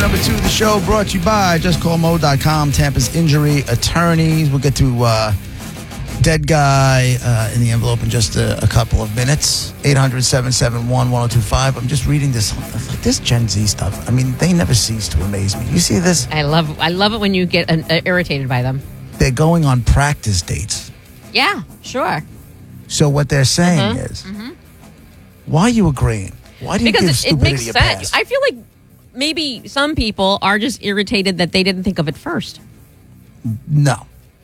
number 2 of the show, brought to you by JustCallMo.com, Tampa's injury attorneys. We'll get to dead guy in the envelope in just a couple of minutes. 800-771-1025. I'm just reading this. Like this Gen Z stuff. I mean, they never cease to amaze me. You see this? I love it when you get irritated by them. They're going on practice dates. Yeah, sure. So what they're saying is, why are you agreeing? Why do you give stupidity it makes a sense. pass? I feel like maybe some people are just irritated that they didn't think of it first. No.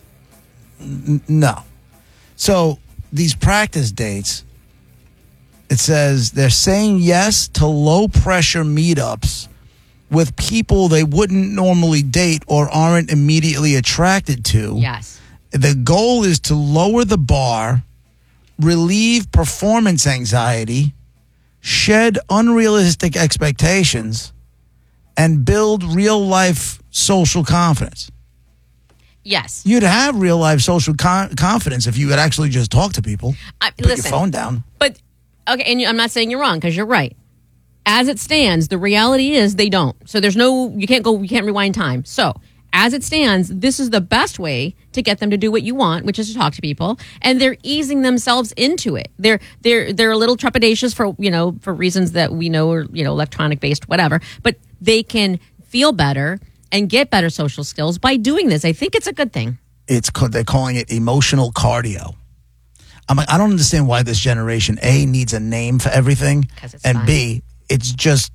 No. So these practice dates, it says they're saying yes to low-pressure meetups with people they wouldn't normally date or aren't immediately attracted to. Yes. The goal is to lower the bar, relieve performance anxiety, shed unrealistic expectations, and build real-life social confidence. Yes. You'd have real-life social confidence if you had actually just talked to people. Put your phone down. But, okay, and I'm not saying you're wrong, because you're right. As it stands, the reality is they don't. So there's you can't rewind time. So, as it stands, this is the best way to get them to do what you want, which is to talk to people, and they're easing themselves into it. They're a little trepidatious for reasons that we know are, electronic based, whatever, but they can feel better and get better social skills by doing this. I think it's a good thing. They're calling it emotional cardio. I'm like, I don't understand why this generation A needs a name for everything, and fun. B, it's just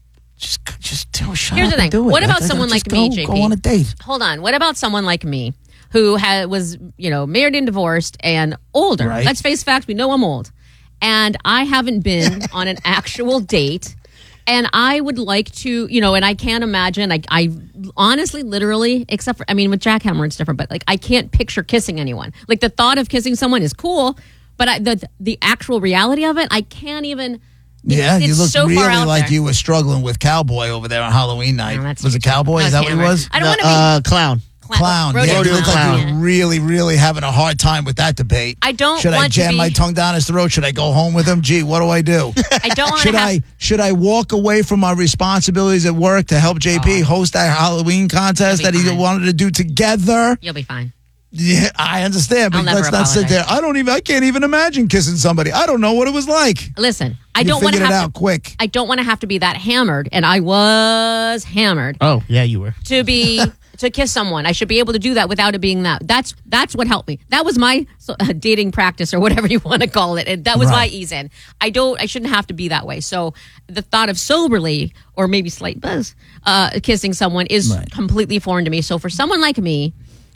shut Here's up the and thing. do it. What about someone like me, JP? Go on a date. Hold on. What about someone like me who was married and divorced and older? Right. Let's face facts. We know I'm old, and I haven't been on an actual date. And I would like to, and I can't imagine, I honestly, literally, except for, with Jackhammer, it's different, but I can't picture kissing anyone. Like the thought of kissing someone is cool, but the actual reality of it, I can't even. Yeah, you looked so really like you were struggling with Cowboy over there on Halloween night. No, was it Cowboy? Is that what he was? I don't want to be. Clown. Clown. Rodeo Yeah, you look like clown. you were really, really having a hard time with that debate. I don't Should I want to jam be- my tongue down his throat? Should I go home with him? Gee, what do I do? I don't want to Should I walk away from my responsibilities at work to help JP host that Halloween contest that he fine. wanted to do together? You'll be fine. Yeah, I understand, but I'll never let's not sit there. apologize. I can't even imagine kissing somebody. I don't know what it was like. Listen, I You don't want to figured it have out quick. I don't want to have to be that hammered, and I was hammered Oh, yeah, you were. to kiss someone. I should be able to do that without it being that. That's what helped me. That was my dating practice or whatever you want to call it. And that was my ease in. I shouldn't have to be that way. So the thought of soberly or maybe slight buzz kissing someone is completely foreign to me. So for someone like me,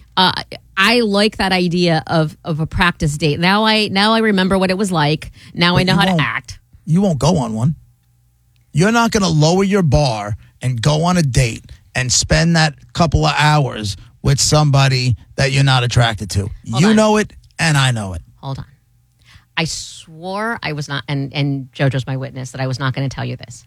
I like that idea of a practice date. Now I remember what it was like. Now I know how to act. You won't go on one. You're not going to lower your bar and go on a date and spend that couple of hours with somebody that you're not attracted to. You know it, and I know it. Hold on. I swore I was not, and JoJo's my witness, that I was not going to tell you this.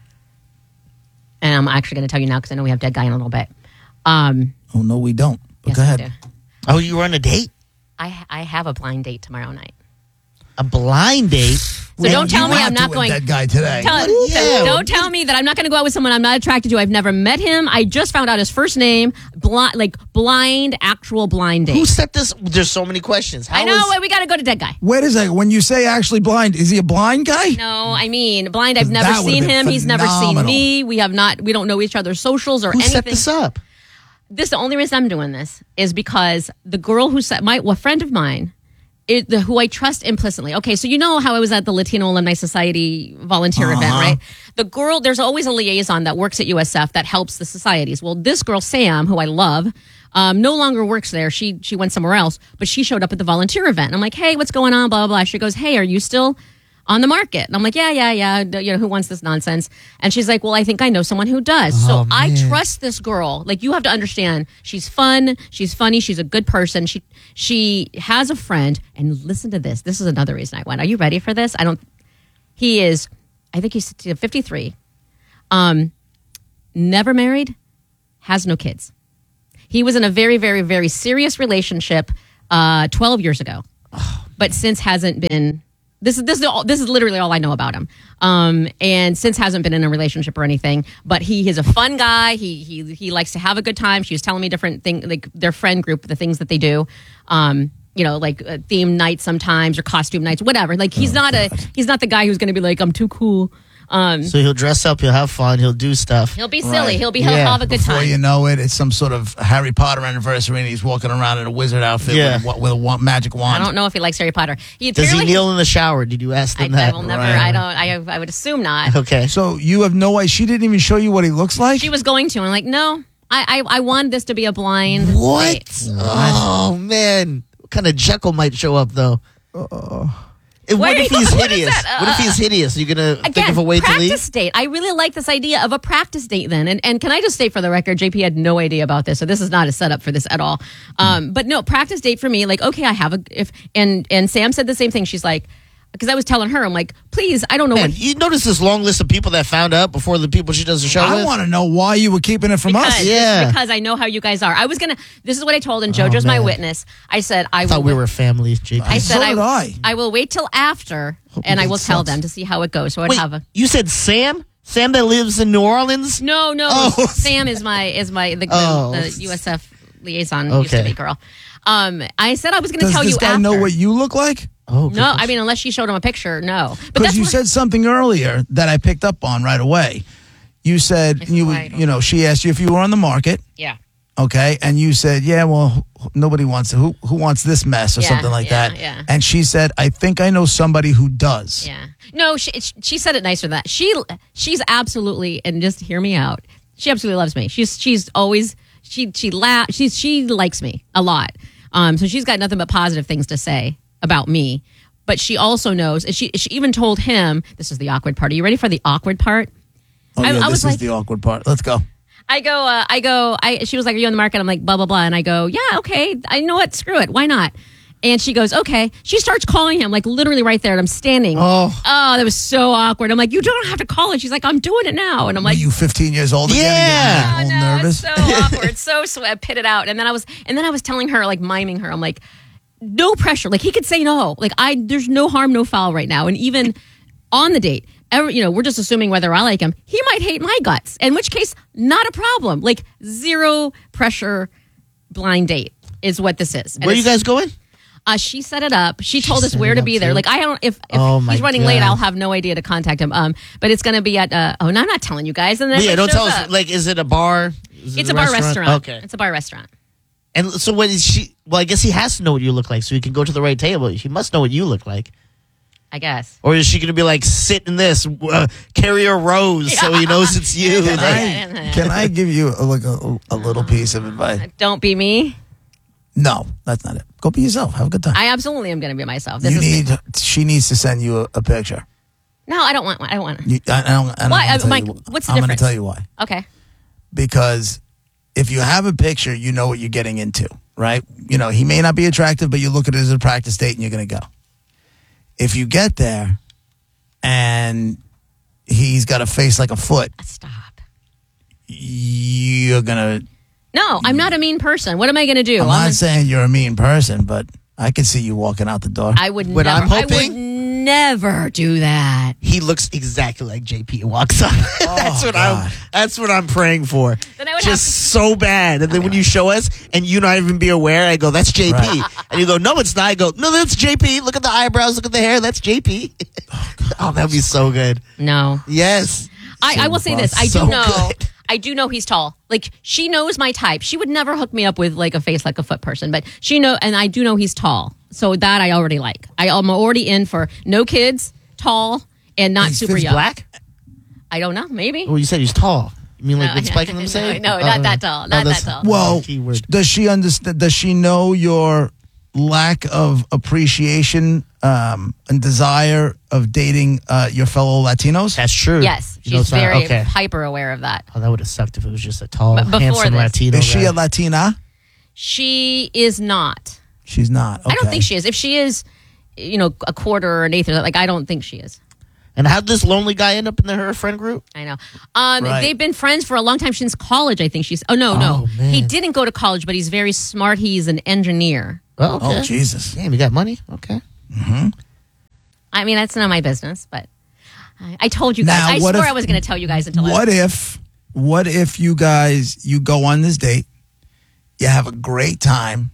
And I'm actually going to tell you now because I know we have Dead Guy in a little bit. Oh, no, we don't. But Yes, go we ahead. do. Oh, you were on a date? I have a blind date tomorrow night. A blind date? So don't tell me I'm not to going. a dead guy today. Don't tell me that I'm not going to go out with someone I'm not attracted to. I've never met him. I just found out his first name. Blind, actual blind date. Who set this? There's so many questions. I know. We got to go to Dead Guy. Wait a second. When you say actually blind, is he a blind guy? No, I mean blind. I've never That would've seen been him. He's never seen phenomenal. me. We don't know each other's socials or Who anything. set this up? The only reason I'm doing this is because the girl who set a friend of mine, who I trust implicitly. Okay, so you know how I was at the Latino Alumni Society volunteer event, right? The girl, there's always a liaison that works at USF that helps the societies. Well, this girl, Sam, who I love, no longer works there. She went somewhere else, but she showed up at the volunteer event. And I'm like, hey, what's going on? Blah, blah, blah. She goes, hey, are you still on the market? And I'm like, yeah. Who wants this nonsense? And she's like, well, I think I know someone who does. So I trust this girl. Like, you have to understand, she's fun, she's funny, she's a good person. She has a friend, and listen to this. This is another reason I went. Are you ready for this? I think he's 53. Never married, has no kids. He was in a very, very, very serious relationship 12 years ago, but since hasn't been This is literally all I know about him. And since hasn't been in a relationship or anything, but he is a fun guy. He likes to have a good time. She was telling me different things, like their friend group, the things that they do. Like theme nights sometimes or costume nights, whatever. Like he's not the guy who's going to be like, I'm too cool. So he'll dress up, he'll have fun, he'll do stuff. He'll be silly. Right. He'll have a good Before time. you know it, it's some sort of Harry Potter anniversary, and he's walking around in a wizard outfit with a magic wand. I don't know if he likes Harry Potter. Does he kneel in the shower? Did you ask him I that? will never. Right. I would assume not. Okay. So you have no idea. She didn't even show you what he looks like? She was going to. I'm like, no. I wanted this to be a blind. What? date. Oh, man. What kind of Jekyll might show up, though? And what if he's hideous? What if he's hideous? Are you going to think of a way to leave? Practice date. I really like this idea of a practice date then. And can I just say for the record, JP had no idea about this, so this is not a setup for this at all. But no, practice date for me, like, okay, I have and Sam said the same thing. She's like, because I was telling her, I'm like, please, I don't know Man, what. you notice this long list of people that found out before the people she does the show with? I want to know why you were keeping it from us. Yeah. Because I know how you guys are. This is what I told, and JoJo's my man. witness. I said, I thought we were family, JP. I said, So did I. I will wait till after, and I will tell sucks. them to see how it goes. So I'd Wait, have a. you said Sam? Sam that lives in New Orleans? No. Oh. Sam is the USF liaison used to Okay. be girl. I said I was going to Does tell this you guy after. know what you look like? Oh, good No, question. I mean unless she showed him a picture, no. But Because that's you what- said something earlier that I picked up on right away. You said she asked you if you were on the market, yeah. okay, and you said, yeah, well, nobody wants it. Who wants this mess or Yeah, something like yeah, that? yeah. And she said, I think I know somebody who does. Yeah. No, she said it nicer than that. She's absolutely, and just hear me out. She absolutely loves me. She's always she likes me a lot. So she's got nothing but positive things to say about me. But she also knows, and she even told him, this is the awkward part. Are you ready for the awkward part? Oh, I yeah, was this is like- the awkward part. Let's go. She was like, are you on the market? I'm like, blah, blah, blah. And I go, yeah, okay. I know what? Screw it. Why not? And she goes, okay. She starts calling him, like literally right there. And I'm standing. Oh. That was so awkward. I'm like, you don't have to call it. She's like, I'm doing it now. And I'm like, Were you 15 years old again? Yeah. And oh, getting no, all nervous? it's so awkward. So I pitted out. And then I was telling her, like miming her. I'm like, no pressure. Like he could say no. Like there's no harm, no foul right now. And even on the date, we're just assuming whether I like him. He might hate my guts, in which case, not a problem. Like zero pressure, blind date is what this is. And Where are you it's- guys going? She set it up. She told us set where it to up, be there. too? Like I don't. If Oh, my he's running late, God. I'll have no idea to contact him. But it's going to be at. No, I'm not telling you guys. And then Yeah, it don't tell shows us. up. Like, is it a bar? Is it It's a bar restaurant. Okay. It's a bar restaurant. And so what is she? Well, I guess he has to know what you look like so he can go to the right table. He must know what you look like. I guess. Or is she going to be like, sit in this, carry a rose so he knows it's you? Can Like, Can I give you a little piece of advice? Don't be me. No, that's not it. Go be yourself. Have a good time. I absolutely am going to be myself. She needs to send you a picture. No, I don't want. I don't want. Why? Mike, what's the I'm going to difference? tell you why. Okay. Because if you have a picture, you know what you're getting into, right? He may not be attractive, but you look at it as a practice date and you're going to go. If you get there and he's got a face like a foot, Stop. you're going to... No, I'm not a mean person. What am I going to do? I'm not saying you're a mean person, but I can see you walking out the door. I would What never. I'm hoping- I would never do that. he looks exactly like JP walks up. That's what I'm praying for. Then I would Just have so bad. And then when you show us and you not even be aware, I go, that's JP. Right. And you go, no, it's not. I go, no, that's JP. Look at the eyebrows. Look at the hair. That's JP. Oh, that'd be so good. No. Yes. I will say this. I So do know. good. I do know he's tall. Like she knows my type. She would never hook me up with like a face like a foot person, but and I do know he's tall. So that I already like. I'm already in for no kids, tall, and not super He's young. black? I don't know. Maybe. Well, you said he's tall. You mean like No, what Spike and them say? no, not that tall. Not that tall. Well, Keyword. does she understand? Does she know your lack of appreciation and desire of dating your fellow Latinos? That's true. Yes, You know, she's it's not- very okay. hyper aware of that. Oh, that would have sucked if it was just a tall, But before handsome this- Latino Is she guy. a Latina? She is not. She's not. Okay. I don't think she is. If she is, a quarter or an eighth, like I don't think she is. And how'd this lonely guy end up in her friend group? I know. Right. They've been friends for a long time since college. I think she's. Oh no. man. He didn't go to college, but he's very smart. He's an engineer. Oh, okay. Oh, Jesus. Damn, you got money? Okay. I mean, that's not my business, but I told you guys. Now, I swore I was going to tell you guys until What if you guys, you go on this date, you have a great time,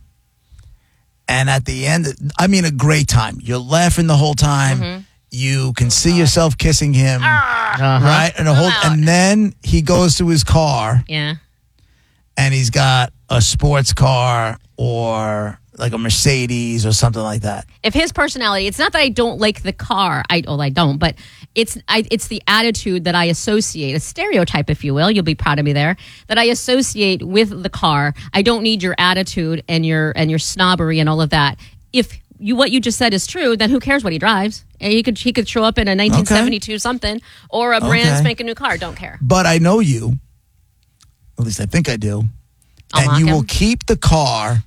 and at the end, I mean a great time. You're laughing the whole time. Mm-hmm. You can see yourself kissing him, right? And then he goes to his car. Yeah. And he's got a sports car or like a Mercedes or something like that. If his personality, it's not that I don't like the car. I don't, but it's the attitude that I associate, a stereotype, if you will. You'll be proud of me there. That I associate with the car. I don't need your attitude and your snobbery and all of that. If what you just said is true, then who cares what he drives? And he could show up in a 1972 something or a brand spanking new car. Don't care. But I know you. At least I think I do. And you will keep the car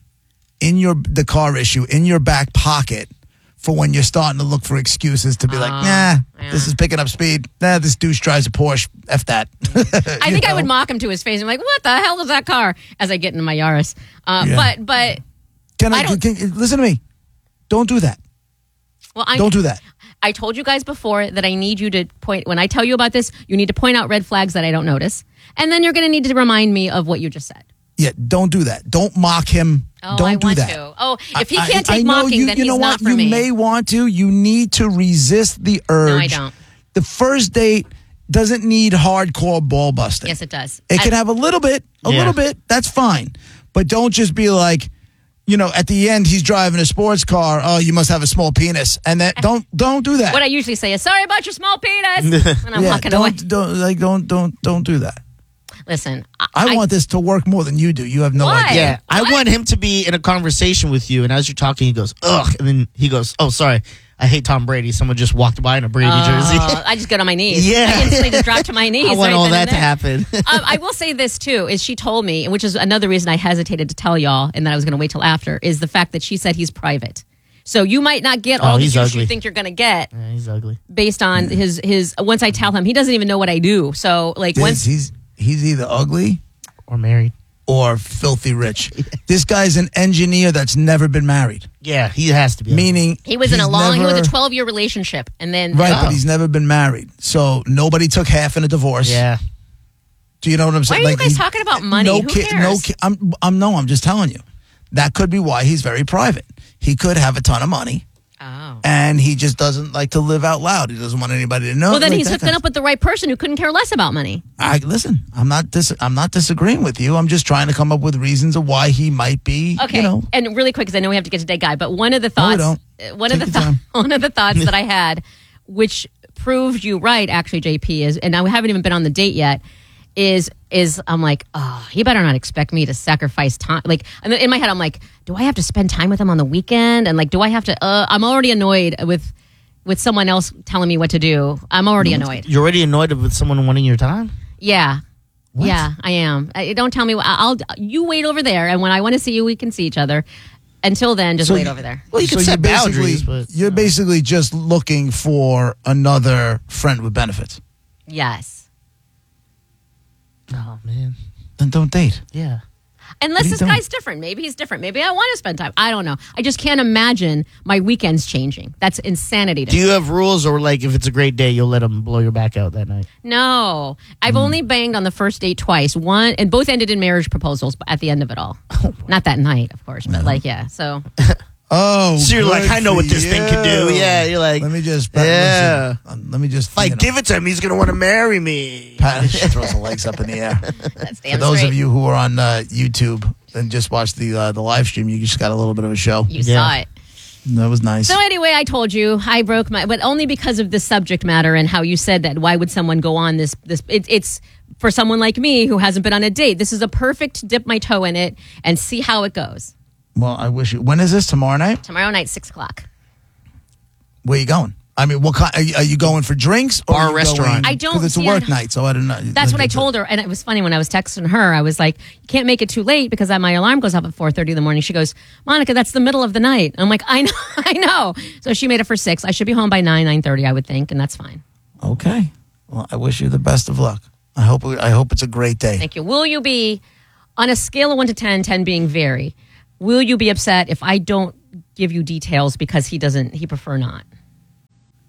the car issue in your back pocket for when you're starting to look for excuses to be this is picking up speed. Nah, this douche drives a Porsche. F that. I think I would mock him to his face. I'm like, what the hell is that car? As I get into my Yaris. But can listen to me? Don't do that. Well, don't do that. I told you guys before that I need you to point, when I tell you about this, you need to point out red flags that I don't notice. And then you're going to need to remind me of what you just said. Yeah, don't do that. Don't mock him. Oh, don't I do want that. to. Oh, if he can't take mocking, then he's not for me. You may want to. You need to resist the urge. No, I don't. The first date doesn't need hardcore ball busting. Yes, it does. It can have a little bit. That's fine. But don't just be like, at the end he's driving a sports car. Oh, you must have a small penis, and then don't do that. What I usually say is, "Sorry about your small penis," and I'm walking away. Don't do that. Listen, I want this to work more than you do. You have no idea. Yeah, I want him to be in a conversation with you, and as you're talking, he goes, "Ugh," and then he goes, "Oh, sorry, I hate Tom Brady. Someone just walked by in a Brady jersey." I just get on my knees. Yeah, I instantly just drop to my knees. I want all that to happen. I will say this too: is she told me, which is another reason I hesitated to tell y'all, and that I was going to wait till after, is the fact that she said he's private. So you might not get all the juice you think you're going to get. Yeah, he's ugly. Based on his. Once I tell him, he doesn't even know what I do. So once he's either ugly or married or filthy rich. This guy's an engineer that's never been married. Yeah, he has to be. Meaning he was he was a 12-year relationship, and then but he's never been married. So nobody took half in a divorce. Yeah. Do you know what I'm saying? Why are you guys talking about money? Who cares? I'm just telling you. That could be why he's very private. He could have a ton of money. Oh. And he just doesn't like to live out loud. He doesn't want anybody to know. Well, then he's hooking up with the right person who couldn't care less about money. Listen, I'm not disagreeing with you. I'm just trying to come up with reasons of why he might be. Okay. And really quick, because I know we have to get to Day Guy, but one of the thoughts, one of the thoughts that I had, which proved you right, actually, JP, is, and now we haven't even been on the date yet, is I'm like, oh, he better not expect me to sacrifice time. Like, in my head, I'm like, do I have to spend time with him on the weekend? And like, do I have to? I'm already annoyed with someone else telling me what to do. I'm already annoyed. You're already annoyed with someone wanting your time? Yeah. What? Yeah, I am. Don't tell me. You wait over there, and when I want to see you, we can see each other. Until then, just wait over there. Well, you can set boundaries, but you're basically just looking for another friend with benefits. Yes. Oh, man. Then don't date. Yeah. Unless this guy's different. Maybe he's different. Maybe I want to spend time. I don't know. I just can't imagine my weekends changing. That's insanity to me. Do you have rules, or like if it's a great day, you'll let him blow your back out that night? No. I've only banged on the first date twice. One, and both ended in marriage proposals at the end of it all. Not that night, of course, but so. Oh, so you're like, I know what this thing can do. Yeah, you're like, let me just, like, give it to him. He's gonna want to marry me. She throws the legs up in the air. That's damn For those straight. of you who are on YouTube and just watched the live stream, you just got a little bit of a show. You saw it. That was nice. So anyway, I told you I broke but only because of the subject matter and how you said that. Why would someone go on this? It's for someone like me who hasn't been on a date. This is a perfect dip my toe in it and see how it goes. Well, I wish you. When is this? Tomorrow night? Tomorrow night, 6:00. Where are you going? I mean, what kind? Are you going for drinks or Bar, restaurant? I don't. Because it's a work night, so I don't know. That's what I told her, and it was funny when I was texting her. I was like, "You can't make it too late because my alarm goes up at 4:30 in the morning." She goes, "Monica, that's the middle of the night." I'm like, "I know, I know." So she made it for 6. I should be home by 9:30, I would think, and that's fine. Okay. Well, I wish you the best of luck. I hope it's a great day. Thank you. Will you be on a scale of 1 to 10, 10 being very? Will you be upset if I don't give you details because he prefer not?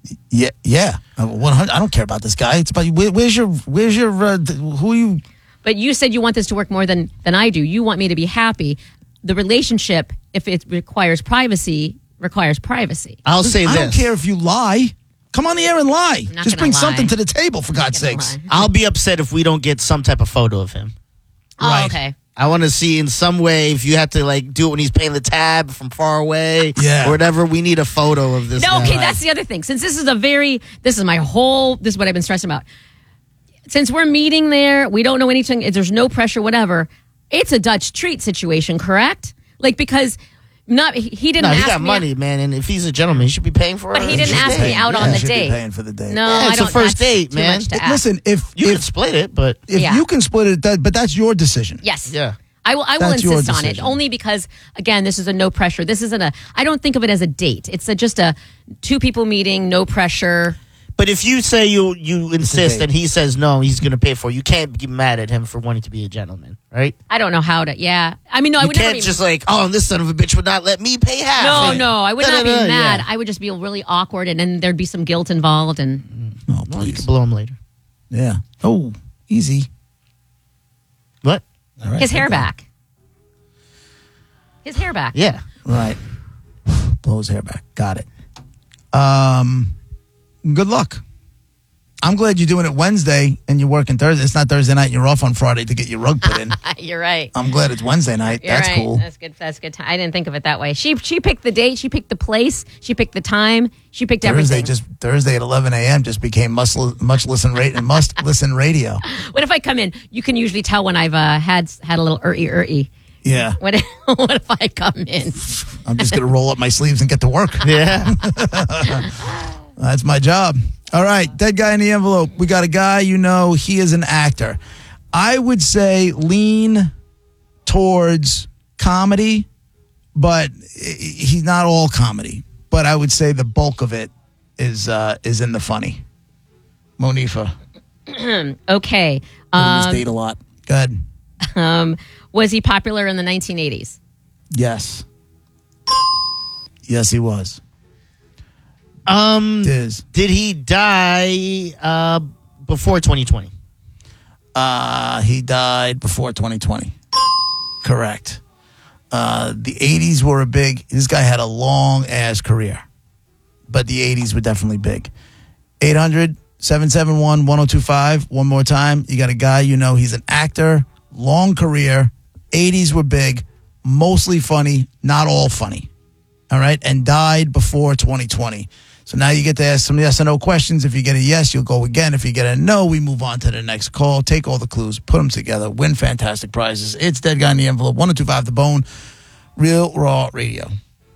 Yeah. 100. I don't care about this guy. It's about where's your who are you? But you said you want this to work more than I do. You want me to be happy. The relationship, if it requires privacy, requires privacy. I'll say this. I don't care if you lie. Come on the air and lie. Just bring something to the table, for God's sakes. I'll be upset if we don't get some type of photo of him. Oh, Right. okay. I want to see in some way if you have to do it when he's paying the tab from far away or whatever. We need a photo of this. No, okay, that's the other thing. Since this is this is what I've been stressing about. Since we're meeting there, we don't know anything. There's no pressure, whatever. It's a Dutch treat situation, correct? Because he didn't ask me. He got money, man, and if he's a gentleman, he should be paying for it. But he didn't ask me out on the date. Paying for the date. No, it's a first date, man. Listen, if you can split it, but you can split it, but that's your decision. Yes. Yeah. I will insist on it only because, again, this is a no pressure. This isn't I don't think of it as a date. It's just a two people meeting, no pressure. But if you say you insist and he says no, he's going to pay for it, you can't be mad at him for wanting to be a gentleman, right? I don't know how to, yeah. I mean, no, I would never be. You can't just this son of a bitch would not let me pay half. No, I would not be mad. Yeah. I would just be really awkward and then there'd be some guilt involved. And well, you can blow him later. Yeah. Oh, easy. What? All right, his hair back. His hair back. Yeah. Right. Blow his hair back. Got it. Good luck. I'm glad you're doing it Wednesday and you're working Thursday. It's not Thursday night and you're off on Friday to get your rug put in. You're right. I'm glad it's Wednesday night. That's right. cool. That's good. That's good. I didn't think of it that way. She picked the date. She picked the place. She picked the time. She picked everything. Thursday at 11 a.m. just became must listen radio. What if I come in? You can usually tell when I've had a little early. Yeah. What if I come in? I'm just going to roll up my sleeves and get to work. Yeah. That's my job. All right. Dead guy in the envelope. We got a guy, he is an actor. I would say lean towards comedy, but he's not all comedy. But I would say the bulk of it is in the funny. Monifa. Okay. This date a lot. Go ahead. Was he popular in the 1980s? Yes. Yes, he was. Did he die before 2020? He died before 2020. Correct. The 80s were this guy had a long ass career, but the 80s were definitely big. 800-771-1025. One more time. You got a guy, he's an actor, long career. 80s were big, mostly funny, not all funny. All right. And died before 2020. So now you get to ask some yes or no questions. If you get a yes, you'll go again. If you get a no, we move on to the next call. Take all the clues, put them together, win fantastic prizes. It's Dead Guy in the Envelope, 1025 The Bone, Real Raw Radio.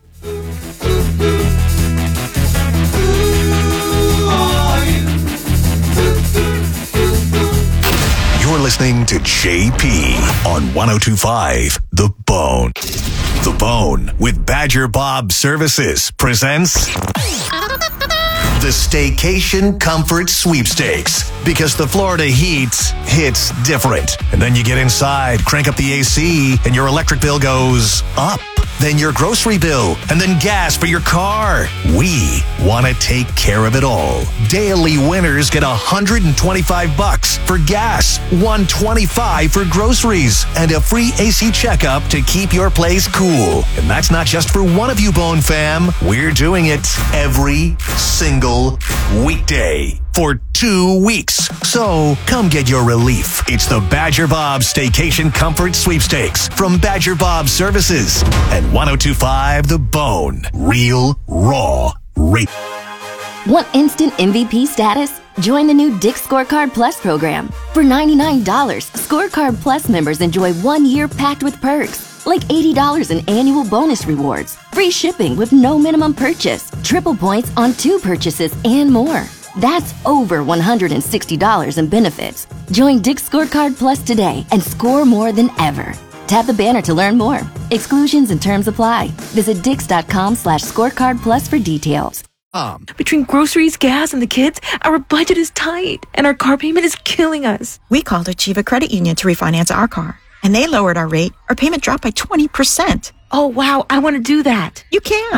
You're listening to JP on 1025 The Bone. The Bone with Badger Bob Services presents the Staycation Comfort Sweepstakes. Because the Florida heat hits different. And then you get inside, crank up the AC, and your electric bill goes up. Then your grocery bill, and then gas for your car. We want to take care of it all. Daily winners get $125 for gas, $125 for groceries, and a free AC checkup to keep your place cool. And that's not just for one of you, Bone fam. We're doing it every single weekday for 2 weeks. So come get your relief. It's the Badger Bob Staycation Comfort Sweepstakes from Badger Bob Services and 1025 The Bone. Real Raw Radio. Want instant MVP status? Join the new Dick's Scorecard Plus program. For $99, Scorecard Plus members enjoy 1 year packed with perks, like $80 in annual bonus rewards, free shipping with no minimum purchase, triple points on 2 purchases, and more. That's over $160 in benefits. Join Dick's Scorecard Plus today and score more than ever. Tap the banner to learn more. Exclusions and terms apply. Visit Dix.com/scorecard plus for details. Between groceries, gas, and the kids, our budget is tight, and our car payment is killing us. We called Achieva Credit Union to refinance our car, and they lowered our rate. Our payment dropped by 20%. Oh, wow, I want to do that. You can.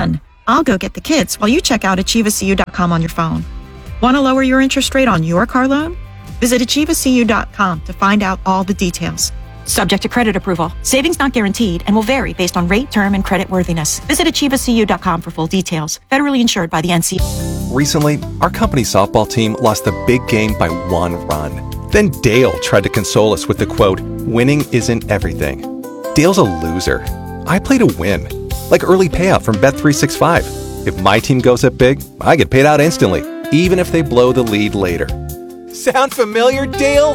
I'll go get the kids while you check out achieveacu.com on your phone. Want to lower your interest rate on your car loan? Visit achieveacu.com to find out all the details. Subject to credit approval. Savings not guaranteed and will vary based on rate, term, and credit worthiness. Visit achieveacu.com for full details. Federally insured by the NCAA. Recently, our company softball team lost the big game by 1 run. Then Dale tried to console us with the quote, "Winning isn't everything." Dale's a loser. I play to win. Like early payout from Bet365. If my team goes up big, I get paid out instantly, even if they blow the lead later. Sound familiar, Dale?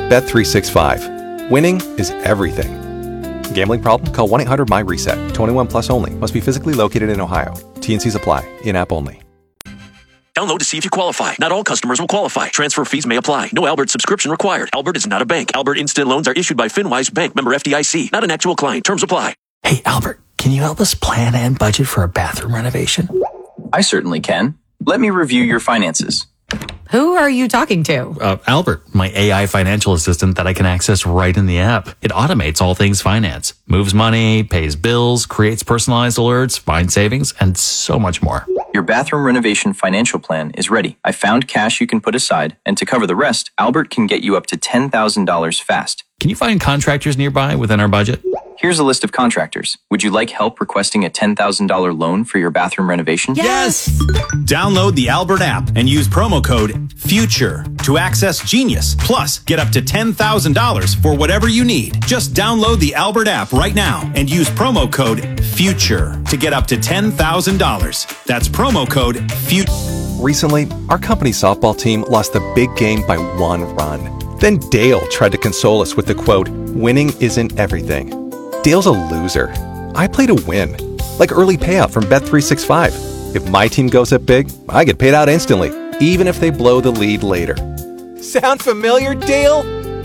Bet365. Winning is everything. Gambling problem? Call 1-800-MY-RESET. 21 plus only. Must be physically located in Ohio. T&Cs apply. In-app only. Download to see if you qualify. Not all customers will qualify. Transfer fees may apply. No Albert subscription required. Albert is not a bank. Albert Instant Loans are issued by FinWise Bank, member FDIC. Not an actual client. Terms apply. Hey, Albert, can you help us plan and budget for a bathroom renovation? I certainly can. Let me review your finances. Who are you talking to? Albert, my AI financial assistant that I can access right in the app. It automates all things finance, moves money, pays bills, creates personalized alerts, finds savings, and so much more. Your bathroom renovation financial plan is ready. I found cash you can put aside, and to cover the rest, Albert can get you up to $10,000 fast. Can you find contractors nearby within our budget? Here's a list of contractors. Would you like help requesting a $10,000 loan for your bathroom renovation? Yes! Download the Albert app and use promo code FUTURE to access Genius. Plus, get up to $10,000 for whatever you need. Just download the Albert app right now and use promo code FUTURE to get up to $10,000. That's promo code FUTURE. Recently, our company softball team lost the big game by 1 run. Then Dale tried to console us with the quote, "Winning isn't everything." Dale's a loser. I play to win. Like early payout from Bet365. If my team goes up big, I get paid out instantly, even if they blow the lead later. Sound familiar, Dale?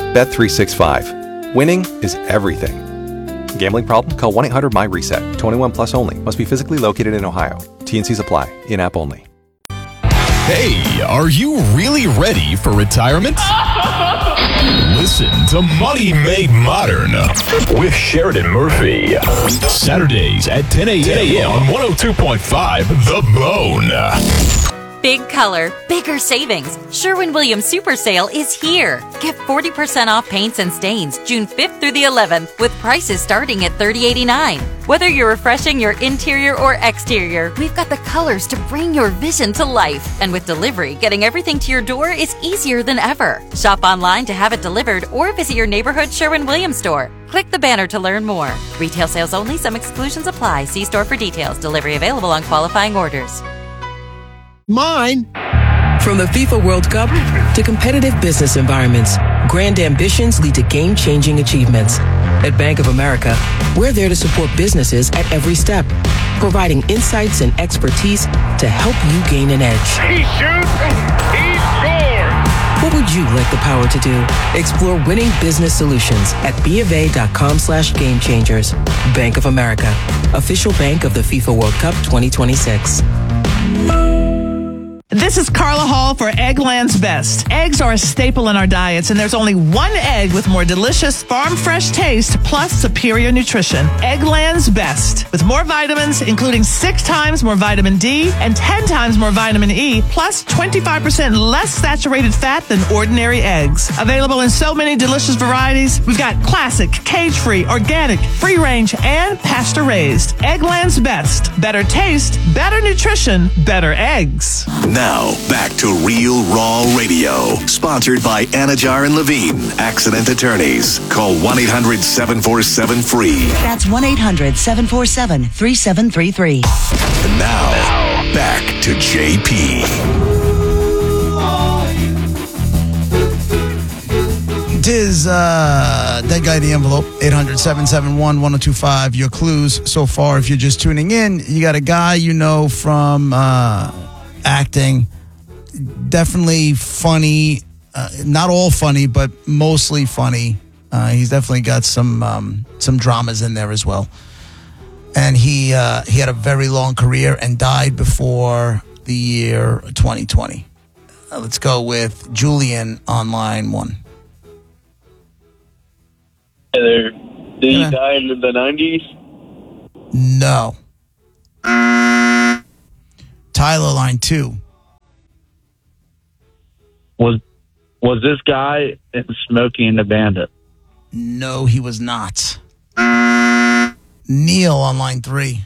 Bet365. Winning is everything. Gambling problem? Call 1-800-MY-RESET. 21 plus only. Must be physically located in Ohio. T&Cs apply. In-app only. Hey, are you really ready for retirement? Listen to Money Made Modern with Sheridan Murphy. Saturdays at 10 a.m. on 102.5 The Bone. Big color, bigger savings. Sherwin-Williams Super Sale is here. Get 40% off paints and stains June 5th through the 11th with prices starting at $30.89. Whether you're refreshing your interior or exterior, we've got the colors to bring your vision to life. And with delivery, getting everything to your door is easier than ever. Shop online to have it delivered or visit your neighborhood Sherwin-Williams store. Click the banner to learn more. Retail sales only. Some exclusions apply. See store for details. Delivery available on qualifying orders. Mine. From the FIFA World Cup to competitive business environments, grand ambitions lead to game-changing achievements. At Bank of America, we're there to support businesses at every step, providing insights and expertise to help you gain an edge. He shoots, he scores! What would you like the power to do? Explore winning business solutions at BofA.com/gamechangers. Bank of America, official bank of the FIFA World Cup 2026. This is Carla Hall for Eggland's Best. Eggs are a staple in our diets, and there's only one egg with more delicious farm-fresh taste plus superior nutrition. Eggland's Best. With more vitamins, including 6 times more vitamin D and 10 times more vitamin E, plus 25% less saturated fat than ordinary eggs. Available in so many delicious varieties. We've got classic, cage-free, organic, free-range, and pasture-raised. Eggland's Best. Better taste, better nutrition, better eggs. Now, back to Real Raw Radio. Sponsored by Anajar and Levine, accident attorneys. Call 1-800-747-FREE. That's 1-800-747-3733. And now, back to JP. It is Dead Guy the Envelope, 800-771-1025. Your clues so far, if you're just tuning in, you got a guy you know from acting, definitely funny, not all funny, but mostly funny. He's definitely got some dramas in there as well. And he had a very long career and died before the year 2020. Let's go with Julian on line 1. Did he die in the 90s? No. Tyler, line 2. Was this guy in Smokey and the Bandit? No, he was not. Neil on line 3.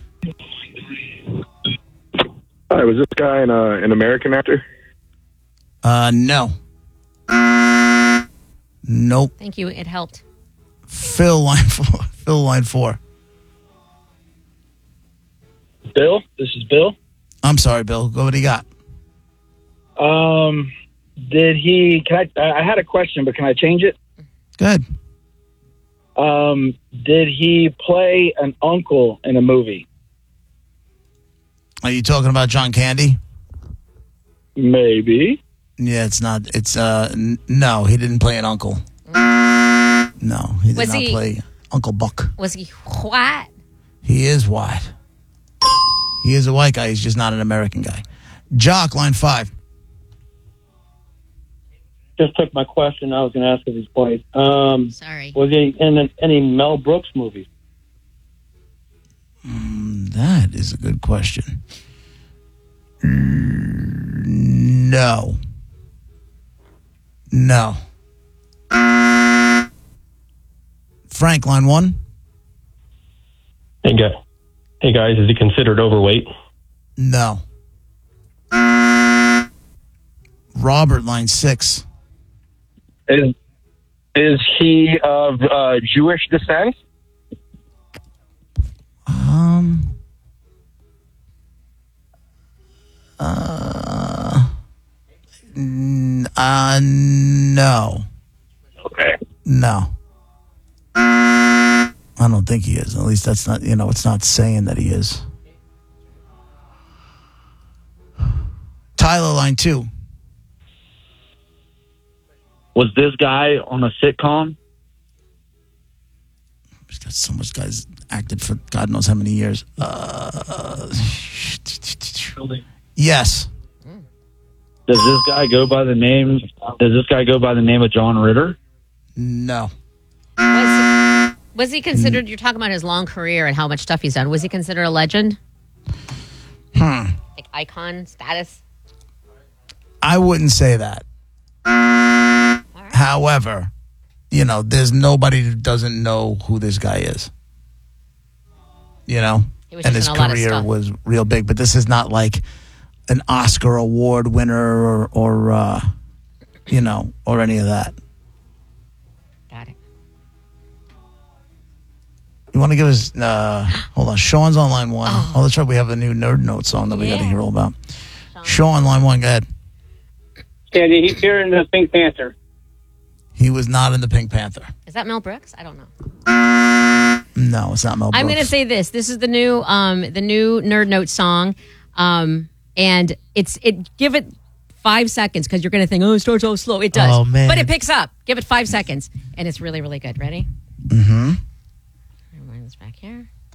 Hi, was this guy an American actor? No. Nope. Thank you. It helped. Phil, line 4. Phil, line 4. Bill, this is Bill. I'm sorry, Bill. What do you got? Did he? I had a question, but can I change it? Good. Did he play an uncle in a movie? Are you talking about John Candy? Maybe. Yeah, it's not. It's no, he didn't play an uncle. No, he did not play Uncle Buck. Was he white? He is white. He is a white guy. He's just not an American guy. Jock, line 5. Just took my question. I was going to ask if he's white. Sorry. Was he in any Mel Brooks movies? That is a good question. No. Frank, line 1. Hey guys, is he considered overweight? No. Robert, line 6. Is he of Jewish descent? No. Okay. No. I don't think he is. At least that's not, it's not saying that he is. Tyler, line 2. Was this guy on a sitcom? He's got so much guys acted for God knows how many years. Yes. Does this guy go by the name of John Ritter? No. Was he considered, you're talking about his long career and how much stuff he's done, was he considered a legend? Like icon status? I wouldn't say that. However, there's nobody who doesn't know who this guy is. And his career was real big, but this is not like an Oscar award winner or any of that. Got it. You want to give us, hold on, Sean's on line 1. Oh, that's right, we have a new Nerd Note song that we got to hear all about. Sean, line 1, go ahead. Yeah, did he appear in the Pink Panther? He was not in the Pink Panther. Is that Mel Brooks? I don't know. No, it's not Mel Brooks. I'm going to say this. This is the new Nerd Note song. And give it 5 seconds because you're going to think, it starts all slow. It does. Oh, man. But it picks up. Give it 5 seconds. And it's really, really good. Ready? Mm-hmm. Rewind this back here.